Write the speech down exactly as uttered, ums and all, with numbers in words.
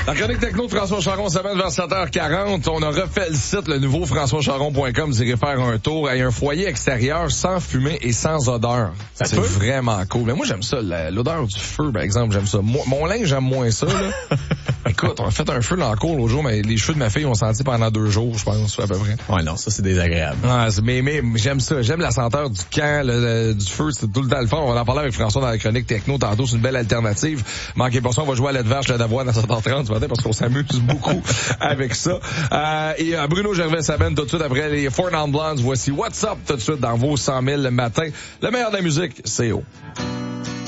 La chronique techno de François Charon, ça va vers sept heures quarante. On a refait le site, le nouveau françois charon point com. Vous irez faire un tour. Il y a un foyer extérieur sans fumée et sans odeur. Ça c'est vraiment cool. Mais moi, j'aime ça. L'odeur du feu, par exemple, j'aime ça. Moi, mon linge, j'aime moins ça, là. Écoute, on a fait un feu dans le cour l'autre jour, mais les cheveux de ma fille ont senti pendant deux jours, je pense, à peu près. Ouais, non, ça, c'est désagréable. Ah, mais, mais, j'aime ça. J'aime la senteur du camp, le, le, du feu. C'est tout le temps le fun. On va en parler avec François dans la chronique techno tantôt. C'est une belle alternative. Manquez pas ça. On va jouer à l'aide vache, la d'avoine à sept heures trente ce matin parce qu'on s'amuse beaucoup avec ça. Euh, et euh, Bruno Gervais-Sabine tout de suite après les Four Non Blondes. Voici What's Up tout de suite dans vos cent mille le matin. Le meilleur de la musique, c'est haut.